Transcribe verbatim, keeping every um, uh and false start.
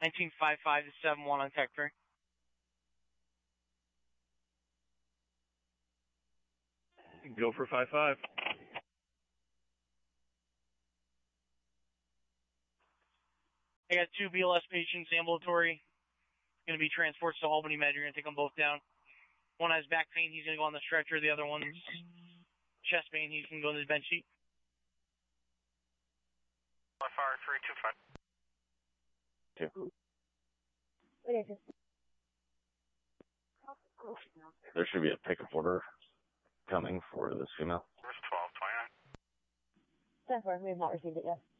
nineteen five five to seven one on Tech three. Go for five five. I got two B L S patients, ambulatory. Going to be transported to Albany Med. You're going to take them both down. One has back pain. He's going to go on the stretcher. The other one's chest pain. He's going to go on the bench sheet. F R three two five. Two. What is it? There should be a pickup order coming for this female. Where's twelve twenty-nine? ten four, we have not received it yet.